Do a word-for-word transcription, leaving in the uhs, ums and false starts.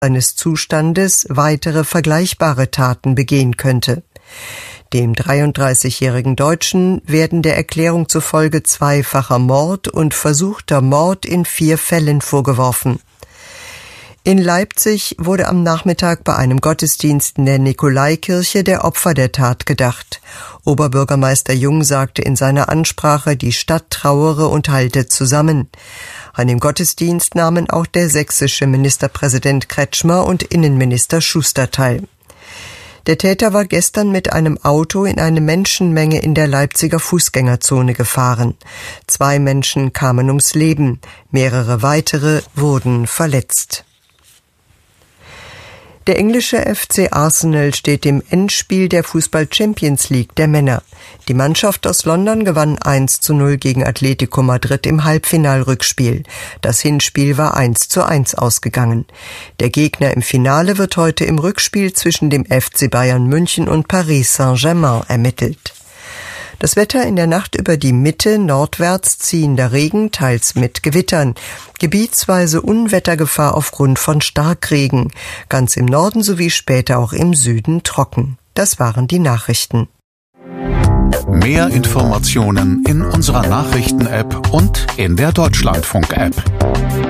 seines Zustandes weitere vergleichbare Taten begehen könnte. Dem dreiunddreißigjährigen Deutschen werden der Erklärung zufolge zweifacher Mord und versuchter Mord in vier Fällen vorgeworfen. In Leipzig wurde am Nachmittag bei einem Gottesdienst in der Nikolaikirche der Opfer der Tat gedacht. Oberbürgermeister Jung sagte in seiner Ansprache, die Stadt trauere und halte zusammen. An dem Gottesdienst nahmen auch der sächsische Ministerpräsident Kretschmer und Innenminister Schuster teil. Der Täter war gestern mit einem Auto in eine Menschenmenge in der Leipziger Fußgängerzone gefahren. Zwei Menschen kamen ums Leben, mehrere weitere wurden verletzt. Der englische F C Arsenal steht im Endspiel der Fußball-Champions League der Männer. Die Mannschaft aus London gewann eins zu null gegen Atletico Madrid im Halbfinalrückspiel. Das Hinspiel war eins zu eins ausgegangen. Der Gegner im Finale wird heute im Rückspiel zwischen dem F C Bayern München und Paris Saint-Germain ermittelt. Das Wetter: in der Nacht über die Mitte nordwärts ziehender Regen, teils mit Gewittern. Gebietsweise Unwettergefahr aufgrund von Starkregen. Ganz im Norden sowie später auch im Süden trocken. Das waren die Nachrichten. Mehr Informationen in unserer Nachrichten-App und in der Deutschlandfunk-App.